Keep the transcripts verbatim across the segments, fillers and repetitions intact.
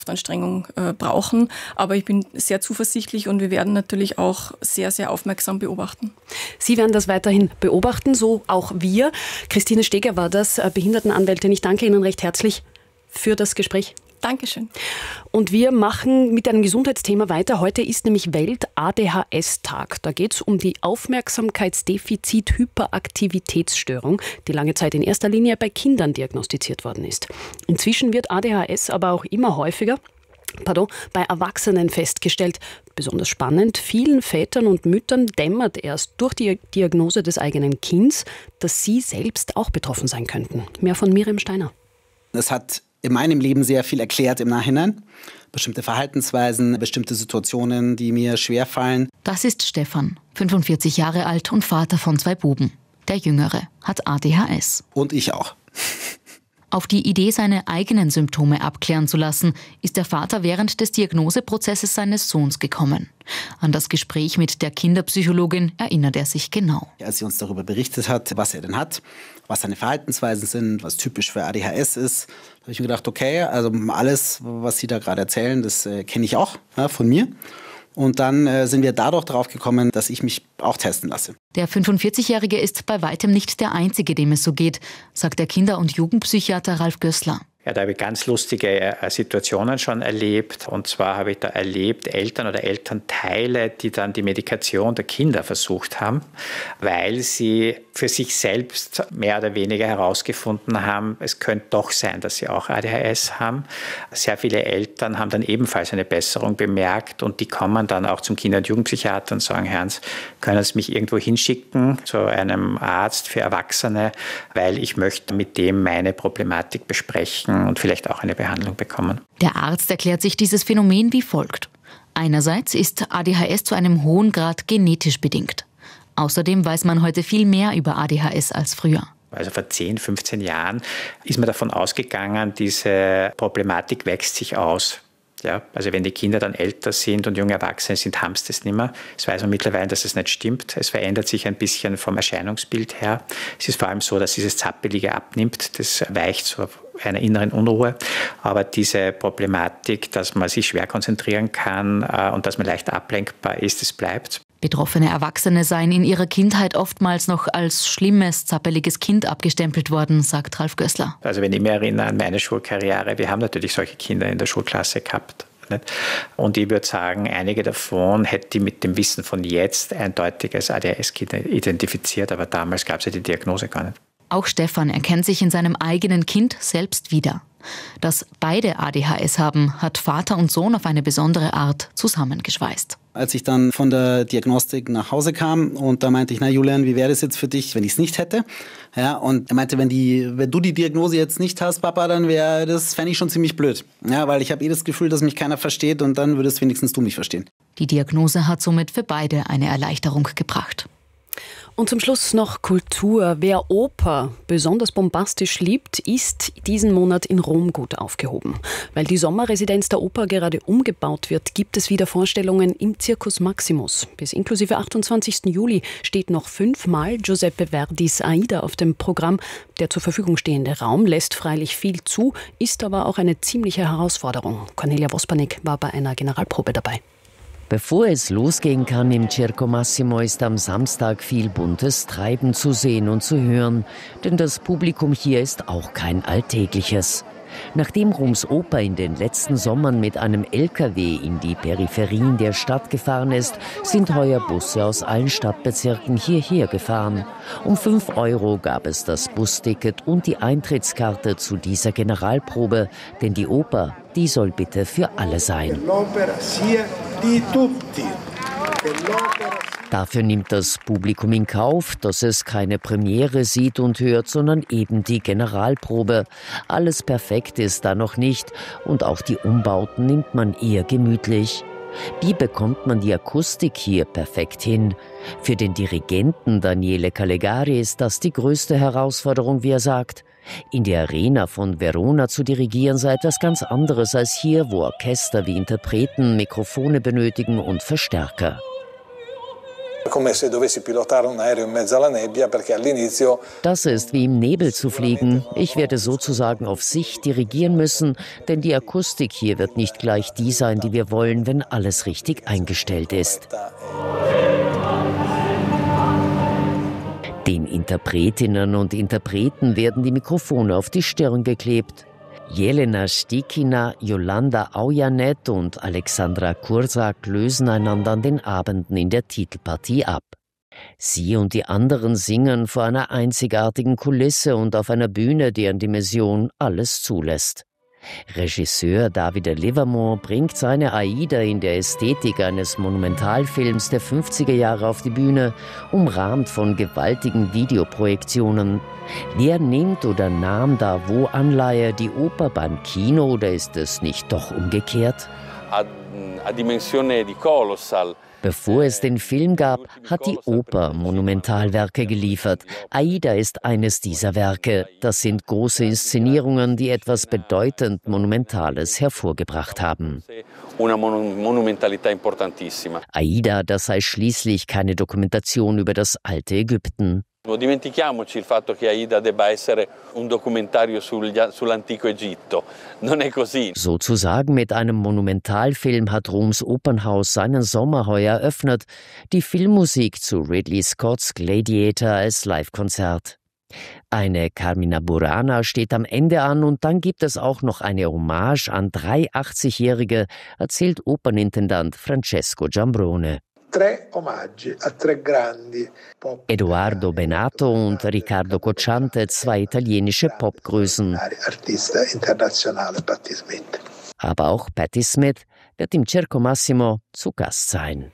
Anstrengung äh, brauchen. Aber ich bin sehr zuversichtlich und wir werden natürlich auch sehr, sehr aufmerksam beobachten. Sie werden das weiterhin beobachten, so auch wir. Christine Steger war das, Behindertenanwältin. Ich danke Ihnen recht herzlich für das Gespräch. Dankeschön. Und wir machen mit einem Gesundheitsthema weiter. Heute ist nämlich Welt-A D H S-Tag. Da geht es um die Aufmerksamkeitsdefizit-Hyperaktivitätsstörung, die lange Zeit in erster Linie bei Kindern diagnostiziert worden ist. Inzwischen wird A D H S aber auch immer häufiger pardon, bei Erwachsenen festgestellt. Besonders spannend, vielen Vätern und Müttern dämmert erst durch die Diagnose des eigenen Kindes, dass sie selbst auch betroffen sein könnten. Mehr von Miriam Steiner. Das hat in meinem Leben sehr viel erklärt im Nachhinein. Bestimmte Verhaltensweisen, bestimmte Situationen, die mir schwerfallen. Das ist Stefan, fünfundvierzig Jahre alt und Vater von zwei Buben. Der Jüngere hat A D H S. Und ich auch. Auf die Idee, seine eigenen Symptome abklären zu lassen, ist der Vater während des Diagnoseprozesses seines Sohns gekommen. An das Gespräch mit der Kinderpsychologin erinnert er sich genau. Als sie uns darüber berichtet hat, was er denn hat, was seine Verhaltensweisen sind, was typisch für A D H S ist, habe ich mir gedacht, okay, also alles, was Sie da gerade erzählen, das äh, kenne ich auch ja, von mir. Und dann äh, sind wir dadurch drauf gekommen, dass ich mich auch testen lasse. Der fünfundvierzigjährige ist bei weitem nicht der Einzige, dem es so geht, sagt der Kinder- und Jugendpsychiater Ralf Gößler. Ja, da habe ich ganz lustige Situationen schon erlebt. Und zwar habe ich da erlebt, Eltern oder Elternteile, die dann die Medikation der Kinder versucht haben, weil sie für sich selbst mehr oder weniger herausgefunden haben, es könnte doch sein, dass sie auch A D H S haben. Sehr viele Eltern haben dann ebenfalls eine Besserung bemerkt und die kommen dann auch zum Kinder- und Jugendpsychiater und sagen, Herrn, können Sie mich irgendwo hinschicken zu einem Arzt für Erwachsene, weil ich möchte mit dem meine Problematik besprechen und vielleicht auch eine Behandlung bekommen. Der Arzt erklärt sich dieses Phänomen wie folgt. Einerseits ist A D H S zu einem hohen Grad genetisch bedingt. Außerdem weiß man heute viel mehr über A D H S als früher. Also vor zehn, fünfzehn Jahren ist man davon ausgegangen, diese Problematik wächst sich aus. Ja, also wenn die Kinder dann älter sind und junge Erwachsene sind, haben sie das nicht mehr. Das weiß man mittlerweile, dass es nicht stimmt. Es verändert sich ein bisschen vom Erscheinungsbild her. Es ist vor allem so, dass dieses Zappelige abnimmt. Das weicht zu einer inneren Unruhe. Aber diese Problematik, dass man sich schwer konzentrieren kann äh, und dass man leicht ablenkbar ist, das bleibt. Betroffene Erwachsene seien in ihrer Kindheit oftmals noch als schlimmes, zappeliges Kind abgestempelt worden, sagt Ralf Gößler. Also wenn ich mich erinnere an meine Schulkarriere, wir haben natürlich solche Kinder in der Schulklasse gehabt. Nicht? Und ich würde sagen, einige davon hätte ich mit dem Wissen von jetzt eindeutig als A D H S-Kind identifiziert, aber damals gab es ja die Diagnose gar nicht. Auch Stefan erkennt sich in seinem eigenen Kind selbst wieder. Dass beide A D H S haben, hat Vater und Sohn auf eine besondere Art zusammengeschweißt. Als ich dann von der Diagnostik nach Hause kam und da meinte ich, na Julian, wie wäre das jetzt für dich, wenn ich es nicht hätte? Ja, und er meinte, wenn, die, wenn du die Diagnose jetzt nicht hast, Papa, dann wäre das, fände ich schon ziemlich blöd. Ja, weil ich habe eh das Gefühl, dass mich keiner versteht und dann würdest wenigstens du mich verstehen. Die Diagnose hat somit für beide eine Erleichterung gebracht. Und zum Schluss noch Kultur. Wer Oper besonders bombastisch liebt, ist diesen Monat in Rom gut aufgehoben. Weil die Sommerresidenz der Oper gerade umgebaut wird, gibt es wieder Vorstellungen im Circus Maximus. Bis inklusive achtundzwanzigsten Juli steht noch fünfmal Giuseppe Verdis Aida auf dem Programm. Der zur Verfügung stehende Raum lässt freilich viel zu, ist aber auch eine ziemliche Herausforderung. Cornelia Wospanik war bei einer Generalprobe dabei. Bevor es losgehen kann im Circo Massimo, ist am Samstag viel buntes Treiben zu sehen und zu hören, denn das Publikum hier ist auch kein alltägliches. Nachdem Roms Oper in den letzten Sommern mit einem L K W in die Peripherien der Stadt gefahren ist, sind heuer Busse aus allen Stadtbezirken hierher gefahren. Um fünf Euro gab es das Busticket und die Eintrittskarte zu dieser Generalprobe, denn die Oper, die soll bitte für alle sein. Dafür nimmt das Publikum in Kauf, dass es keine Premiere sieht und hört, sondern eben die Generalprobe. Alles perfekt ist da noch nicht und auch die Umbauten nimmt man eher gemütlich. Wie bekommt man die Akustik hier perfekt hin? Für den Dirigenten Daniele Calegari ist das die größte Herausforderung, wie er sagt. In der Arena von Verona zu dirigieren sei etwas ganz anderes als hier, wo Orchester wie Interpreten Mikrofone benötigen und Verstärker. Das ist wie im Nebel zu fliegen. Ich werde sozusagen auf Sicht dirigieren müssen, denn die Akustik hier wird nicht gleich die sein, die wir wollen, wenn alles richtig eingestellt ist. Den Interpretinnen und Interpreten werden die Mikrofone auf die Stirn geklebt. Jelena Stikina, Jolanda Aujanet und Alexandra Kursak lösen einander an den Abenden in der Titelpartie ab. Sie und die anderen singen vor einer einzigartigen Kulisse und auf einer Bühne, deren Dimension alles zulässt. Regisseur Davide Livermore bringt seine Aida in der Ästhetik eines Monumentalfilms der fünfziger Jahre auf die Bühne, umrahmt von gewaltigen Videoprojektionen. Wer nimmt oder nahm da wo Anleihe, die Oper beim Kino, oder ist es nicht doch umgekehrt? A, a dimensione di colossal. Bevor es den Film gab, hat die Oper Monumentalwerke geliefert. Aida ist eines dieser Werke. Das sind große Inszenierungen, die etwas bedeutend Monumentales hervorgebracht haben. Aida, das sei schließlich keine Dokumentation über das alte Ägypten. Non dimentichiamoci il fatto che Aida debba essere un documentario sull'antico Egitto. Non è così. Sozusagen mit einem Monumentalfilm hat Roms Opernhaus seinen Sommer heuer eröffnet. Die Filmmusik zu Ridley Scotts Gladiator als Livekonzert. Eine Carmina Burana steht am Ende an und dann gibt es auch noch eine Hommage an drei achtzigjährige, erzählt Opernintendant Francesco Giambrone. Edoardo Bennato und Riccardo Cocciante, zwei italienische Popgrößen. Aber auch Patti Smith wird im Circo Massimo zu Gast sein.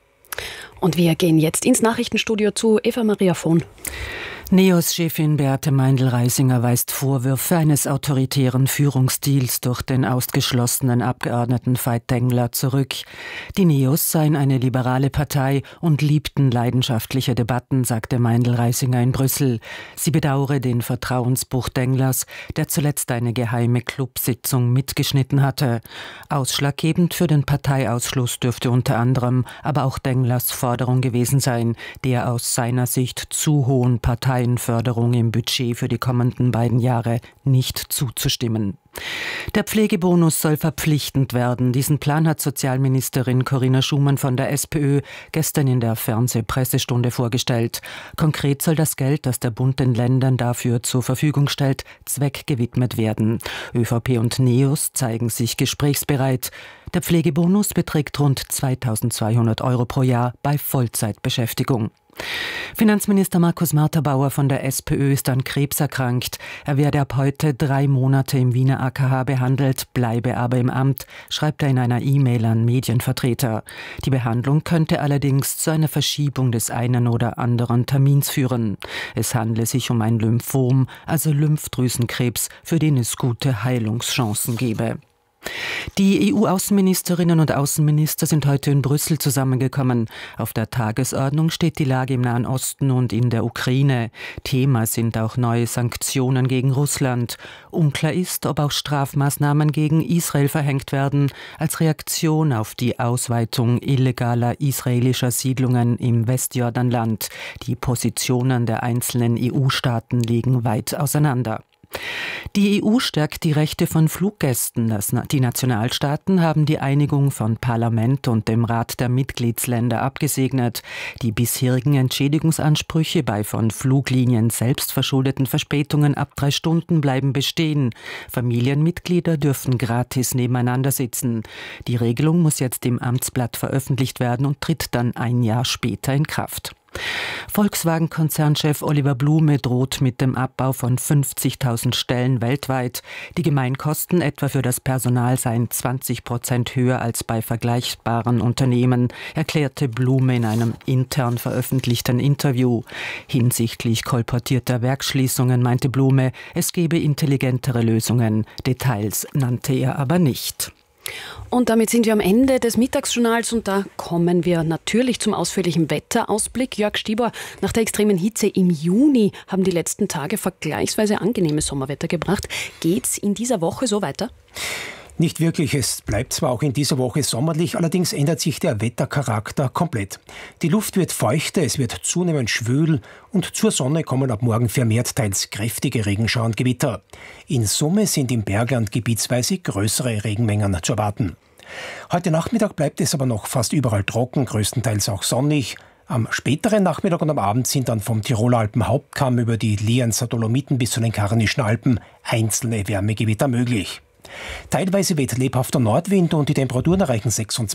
Und wir gehen jetzt ins Nachrichtenstudio zu Eva Maria Vohn. NEOS-Chefin Beate Meindl-Reisinger weist Vorwürfe eines autoritären Führungsstils durch den ausgeschlossenen Abgeordneten Veit Tengler zurück. Die NEOS seien eine liberale Partei und liebten leidenschaftliche Debatten, sagte Meindl-Reisinger in Brüssel. Sie bedauere den Vertrauensbruch Tenglers, der zuletzt eine geheime Clubsitzung mitgeschnitten hatte. Ausschlaggebend für den Parteiausschluss dürfte unter anderem aber auch Tenglers Forderung gewesen sein, der aus seiner Sicht zu hohen Partei Förderung im Budget für die kommenden beiden Jahre nicht zuzustimmen. Der Pflegebonus soll verpflichtend werden. Diesen Plan hat Sozialministerin Corinna Schumann von der SPÖ gestern in der Fernsehpressestunde vorgestellt. Konkret soll das Geld, das der Bund den Ländern dafür zur Verfügung stellt, zweckgewidmet werden. ÖVP und NEOS zeigen sich gesprächsbereit. Der Pflegebonus beträgt rund zweitausendzweihundert Euro pro Jahr bei Vollzeitbeschäftigung. Finanzminister Markus Marterbauer von der SPÖ ist an Krebs erkrankt. Er werde ab heute drei Monate im Wiener A K H behandelt, bleibe aber im Amt, schreibt er in einer E-Mail an Medienvertreter. Die Behandlung könnte allerdings zu einer Verschiebung des einen oder anderen Termins führen. Es handle sich um ein Lymphom, also Lymphdrüsenkrebs, für den es gute Heilungschancen gebe. Die E U-Außenministerinnen und Außenminister sind heute in Brüssel zusammengekommen. Auf der Tagesordnung steht die Lage im Nahen Osten und in der Ukraine. Thema sind auch neue Sanktionen gegen Russland. Unklar ist, ob auch Strafmaßnahmen gegen Israel verhängt werden, als Reaktion auf die Ausweitung illegaler israelischer Siedlungen im Westjordanland. Die Positionen der einzelnen E U-Staaten liegen weit auseinander. Die E U stärkt die Rechte von Fluggästen. Das, die Nationalstaaten haben die Einigung von Parlament und dem Rat der Mitgliedsländer abgesegnet. Die bisherigen Entschädigungsansprüche bei von Fluglinien selbstverschuldeten Verspätungen ab drei Stunden bleiben bestehen. Familienmitglieder dürfen gratis nebeneinander sitzen. Die Regelung muss jetzt im Amtsblatt veröffentlicht werden und tritt dann ein Jahr später in Kraft. Volkswagen-Konzernchef Oliver Blume droht mit dem Abbau von fünfzigtausend Stellen weltweit. Die Gemeinkosten etwa für das Personal seien zwanzig Prozent höher als bei vergleichbaren Unternehmen, erklärte Blume in einem intern veröffentlichten Interview. Hinsichtlich kolportierter Werksschließungen meinte Blume, es gebe intelligentere Lösungen. Details nannte er aber nicht. Und damit sind wir am Ende des Mittagsjournals und da kommen wir natürlich zum ausführlichen Wetterausblick. Jörg Stieber, nach der extremen Hitze im Juni haben die letzten Tage vergleichsweise angenehmes Sommerwetter gebracht. Geht's in dieser Woche so weiter? Nicht wirklich, es bleibt zwar auch in dieser Woche sommerlich, allerdings ändert sich der Wettercharakter komplett. Die Luft wird feuchter, es wird zunehmend schwül und zur Sonne kommen ab morgen vermehrt teils kräftige Regenschauer und Gewitter. In Summe sind im Bergland gebietsweise größere Regenmengen zu erwarten. Heute Nachmittag bleibt es aber noch fast überall trocken, größtenteils auch sonnig. Am späteren Nachmittag und am Abend sind dann vom Tiroler Alpenhauptkamm über die Lienzer Dolomiten bis zu den Karnischen Alpen einzelne Wärmegewitter möglich. Teilweise weht lebhafter Nordwind und die Temperaturen erreichen sechsundzwanzig